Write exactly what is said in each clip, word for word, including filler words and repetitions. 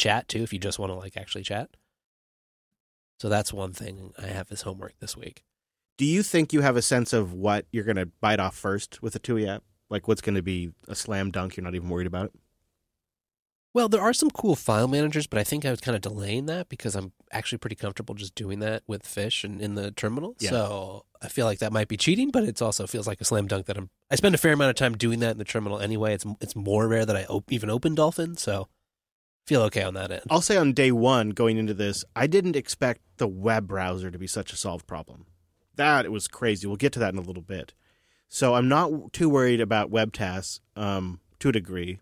chat too, if you just want to like actually chat. So that's one thing I have as homework this week. Do you think you have a sense of what you're going to bite off first with the T U I app? Like what's going to be a slam dunk, you're not even worried about it? Well, there are some cool file managers, but I think I was kind of delaying that because I'm actually pretty comfortable just doing that with Fish and in the terminal. Yeah. So I feel like that might be cheating, but it also feels like a slam dunk that I'm. I spend a fair amount of time doing that in the terminal anyway. It's it's more rare that I op- even open Dolphin, so I feel okay on that end. I'll say on day one going into this, I didn't expect the web browser to be such a solved problem. That was crazy. We'll get to that in a little bit. So I'm not too worried about web tasks um, to a degree.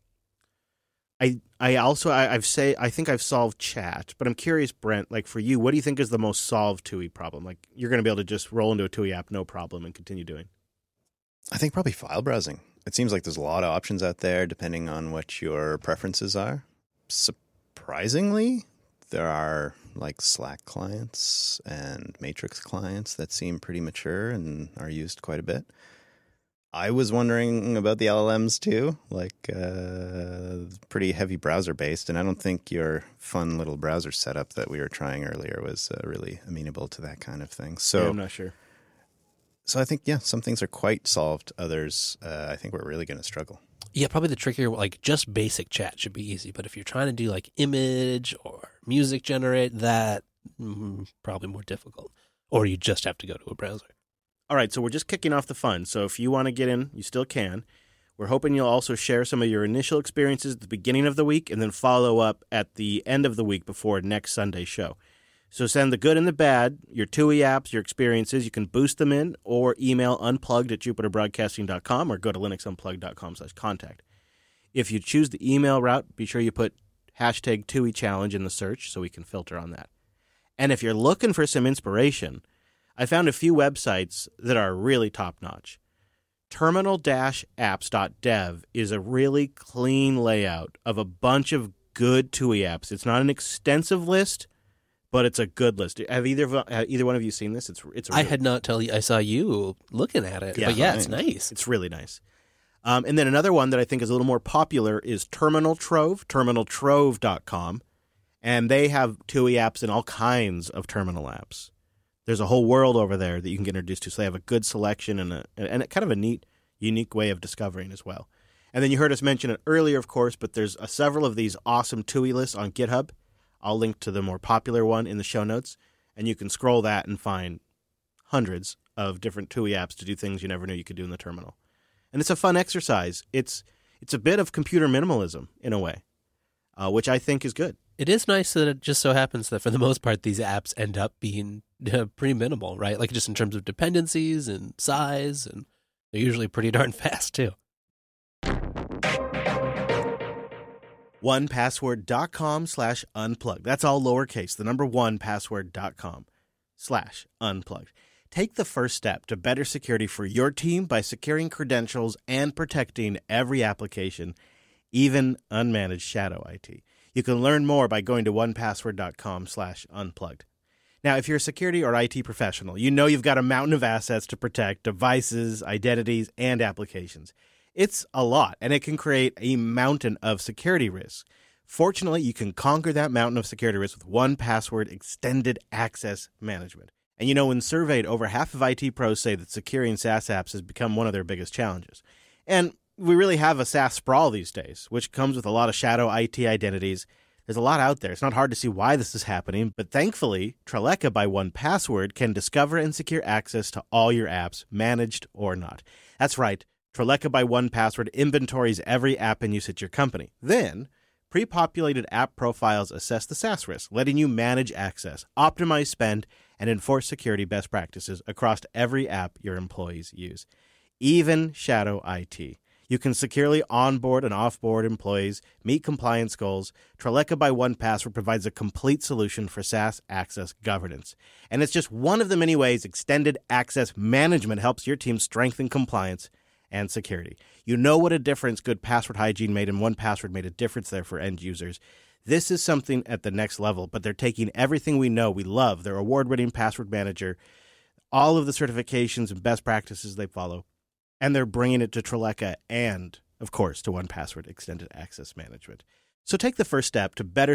I I also I, I've say I think I've solved chat, but I'm curious, Brent. Like for you, what do you think is the most solved T U I problem? Like you're going to be able to just roll into a T U I app, no problem, and continue doing. I think probably file browsing. It seems like there's a lot of options out there, depending on what your preferences are. Surprisingly, there are like Slack clients and Matrix clients that seem pretty mature and are used quite a bit. I was wondering about the L L Ms too, like uh, pretty heavy browser based, and I don't think your fun little browser setup that we were trying earlier was uh, really amenable to that kind of thing. So yeah, I'm not sure. So I think, yeah, some things are quite solved. Others, uh, I think we're really going to struggle. Yeah, probably the trickier, like just basic chat should be easy, but if you're trying to do like image or music generate, that mm, probably more difficult, or you just have to go to a browser. All right, so we're just kicking off the fun. So if you want to get in, you still can. We're hoping you'll also share some of your initial experiences at the beginning of the week and then follow up at the end of the week before next Sunday's show. So send the good and the bad, your T U I apps, your experiences. You can boost them in or email unplugged at jupiter broadcasting dot com or go to linux unplugged dot com slash contact. If you choose the email route, be sure you put hashtag T U I challenge in the search so we can filter on that. And if you're looking for some inspiration, I found a few websites that are really top-notch. terminal dash apps dot dev is a really clean layout of a bunch of good T U I apps. It's not an extensive list, but it's a good list. Have either have either one of you seen this? It's it's. I had not tell you. I saw you looking at it, Yeah, but yeah, fine. it's nice. It's really nice. Um, and then another one that I think is a little more popular is Terminal Trove, terminal trove dot com, and they have T U I apps and all kinds of terminal apps. There's a whole world over there that you can get introduced to. So they have a good selection and a and a kind of a neat, unique way of discovering as well. And then you heard us mention it earlier, of course, but there's a, several of these awesome T U I lists on GitHub. I'll link to the more popular one in the show notes, and you can scroll that and find hundreds of different T U I apps to do things you never knew you could do in the terminal. And it's a fun exercise. It's it's a bit of computer minimalism in a way, uh, which I think is good. It is nice that it just so happens that for the most part, these apps end up being uh, pretty minimal, right? Like just in terms of dependencies and size, and they're usually pretty darn fast too. one password dot com slash unplugged. That's all lowercase, the number one password dot com slash unplugged. Take the first step to better security for your team by securing credentials and protecting every application, even unmanaged shadow I T. You can learn more by going to one password dot com slash unplugged. Now, if you're a security or I T professional, you know you've got a mountain of assets to protect devices, identities, and applications. It's a lot, and it can create a mountain of security risks. Fortunately, you can conquer that mountain of security risks with one Password Extended Access Management. And you know, when surveyed, over half of I T pros say that securing SaaS apps has become one of their biggest challenges. And we really have a SaaS sprawl these days, which comes with a lot of shadow I T identities. There's a lot out there. It's not hard to see why this is happening, but thankfully, Treleka by one password can discover and secure access to all your apps, managed or not. That's right. Treleka by one password inventories every app in use at your company. Then, pre-populated app profiles assess the SaaS risk, letting you manage access, optimize spend, and enforce security best practices across every app your employees use, even shadow I T. You can securely onboard and offboard employees, meet compliance goals. Treleka by one password provides a complete solution for SaaS access governance. And it's just one of the many ways Extended Access Management helps your team strengthen compliance and security. You know what a difference good password hygiene made, and one password made a difference there for end users. This is something at the next level, but they're taking everything we know, we love, their award-winning password manager, all of the certifications and best practices they follow, and they're bringing it to Treleka and, of course, to one password Extended Access Management. So take the first step to better